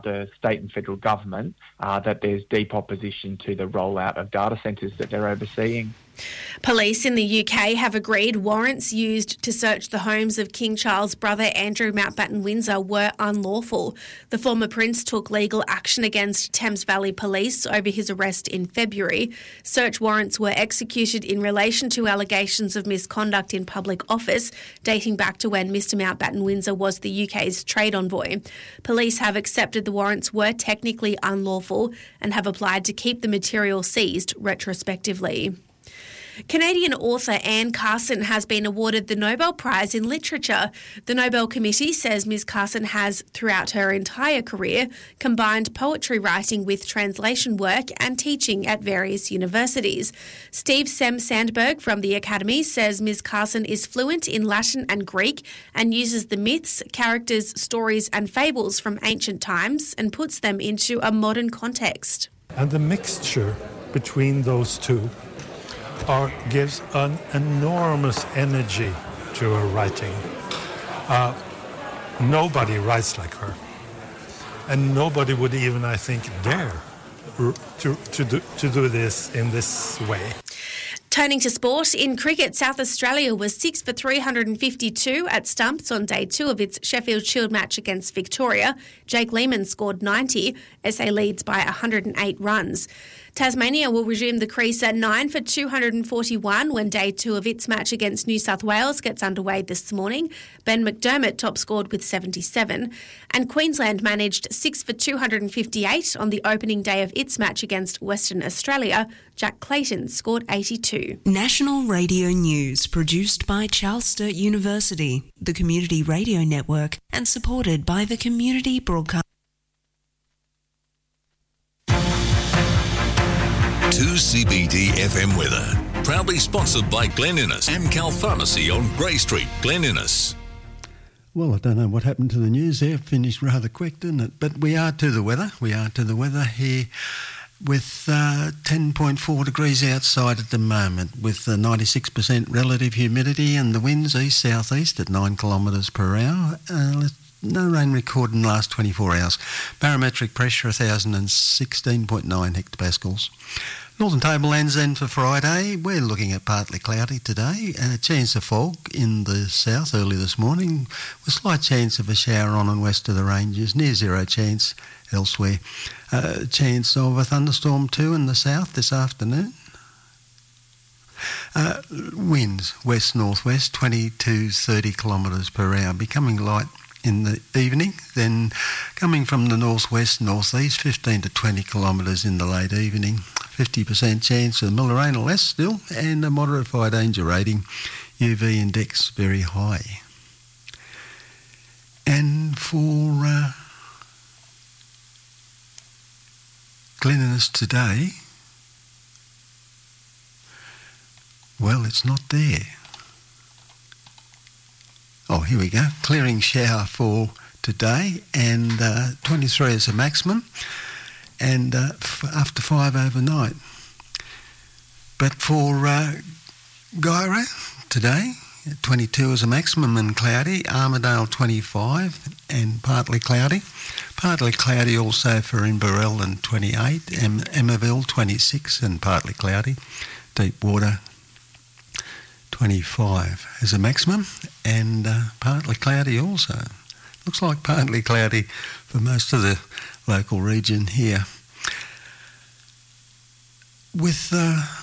the state and federal government that there's deep opposition to the rollout of data centres that they're overseeing. Police in the UK have agreed warrants used to search the homes of King Charles' brother Andrew Mountbatten Windsor were unlawful. The former prince took legal action against Thames Valley Police over his arrest in February. Search warrants were executed in relation to allegations of misconduct in public office, dating back to when Mr Mountbatten Windsor was the UK's trade envoy. Police have accepted the warrants were technically unlawful and have applied to keep the material seized retrospectively. Canadian author Anne Carson has been awarded the Nobel Prize in Literature. The Nobel Committee says Ms Carson has, throughout her entire career, combined poetry writing with translation work and teaching at various universities. Steve Sandberg from the Academy says Ms Carson is fluent in Latin and Greek and uses the myths, characters, stories and fables from ancient times and puts them into a modern context. And the mixture between those two gives an enormous energy to her writing. Nobody writes like her. And nobody would even, I think, dare to do this in this way. Turning to sport, in cricket, South Australia was 6 for 352 at stumps on day 2 of its Sheffield Shield match against Victoria. Jake Lehmann scored 90. SA leads by 108 runs. Tasmania will resume the crease at 9 for 241 when day 2 of its match against New South Wales gets underway this morning. Ben McDermott top scored with 77. And Queensland managed 6 for 258 on the opening day of its match against Western Australia. Jack Clayton scored 82. National Radio News produced by Charles Sturt University, the Community Radio Network, and supported by the Community Broadcast. 2CBD FM weather. Proudly sponsored by Glen Innes, Amcal Pharmacy on Grey Street, Glen Innes. Well, I don't know what happened to the news there. It finished rather quick, didn't it? But we are to the weather. We are to the weather here with 10.4 degrees outside at the moment, with 96% relative humidity and the winds east-southeast at 9 kilometres per hour. No rain recorded in the last 24 hours. Barometric pressure 1,016.9 hectopascals. Northern Tablelands then for Friday. We're looking at partly cloudy today. A chance of fog in the south early this morning, with slight chance of a shower on and west of the ranges. Near zero chance elsewhere. Chance of a thunderstorm too in the south this afternoon. Winds west-northwest 20 to 30 kilometres per hour, becoming light in the evening, then coming from the northwest-northeast 15 to 20 kilometres in the late evening. 50% chance of mild rain or less still, and a moderate fire danger rating, UV index very high. And for Glen Innes today, well, it's not there. Oh, here we go. Clearing shower for today, and 23 is the maximum, and after 5 overnight. But for Gyra today, 22 is a maximum and cloudy. Armidale 25 and partly cloudy. Partly cloudy also for Inverell and 28. Emmaville 26 and partly cloudy. Deepwater 25 as a maximum, and partly cloudy also. Looks like partly cloudy for most of the local region here. With